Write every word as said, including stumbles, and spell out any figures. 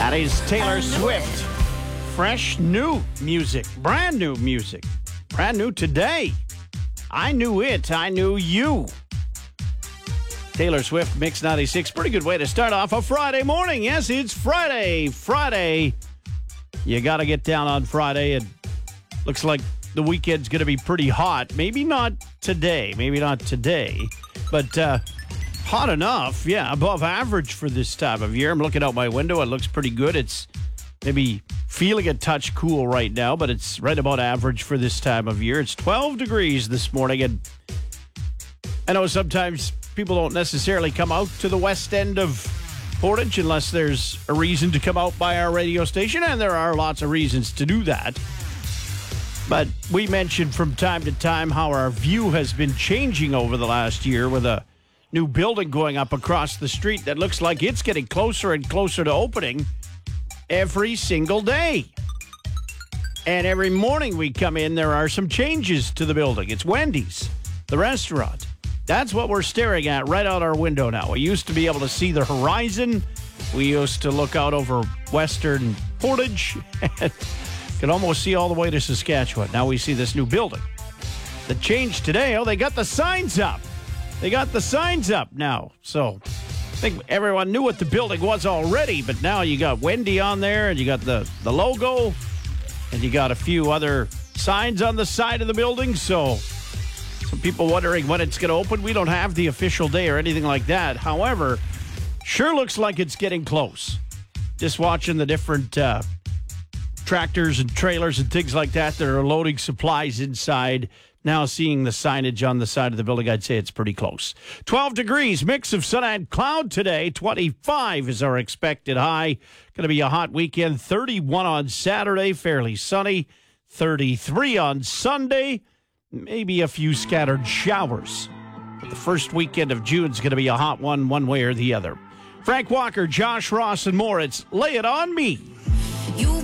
That is Taylor Swift. Fresh new music. Brand new music. Brand new today. I knew it. I knew you. Taylor Swift, Mix ninety-six. Pretty good way to start off a Friday morning. Yes, it's Friday. Friday. You got to get down on Friday. And looks like the weekend's going to be pretty hot. Maybe not today. Maybe not today. But uh, hot enough. Yeah, above average for this time of year. I'm looking out my window. It looks pretty good. It's maybe feeling a touch cool right now, but it's right about average for this time of year. It's twelve degrees this morning. And I know sometimes people don't necessarily come out to the west end of Portage unless there's a reason to come out by our radio station, and there are lots of reasons to do that. But we mentioned from time to time how our view has been changing over the last year with a new building going up across the street that looks like it's getting closer and closer to opening every single day. And every morning we come in, there are some changes to the building. It's Wendy's, the restaurant. That's what we're staring at right out our window now. We used to be able to see the horizon. We used to look out over western Portage and could almost see all the way to Saskatchewan. Now we see this new building. The change today, oh, they got the signs up. They got the signs up now. So I think everyone knew what the building was already, but now you got Wendy on there, and you got the, the logo, and you got a few other signs on the side of the building. So some people wondering when it's going to open. We don't have the official day or anything like that. However, sure looks like it's getting close. Just watching the different uh, tractors and trailers and things like that that are loading supplies inside. Now seeing the signage on the side of the building, I'd say it's pretty close. twelve degrees, mix of sun and cloud today. twenty-five is our expected high. Going to be a hot weekend. thirty-one on Saturday, fairly sunny. thirty-three on Sunday. Maybe a few scattered showers. But the first weekend of June is going to be a hot one, one way or the other. Frank Walker, Josh Ross, and more. It's Lay It On Me. You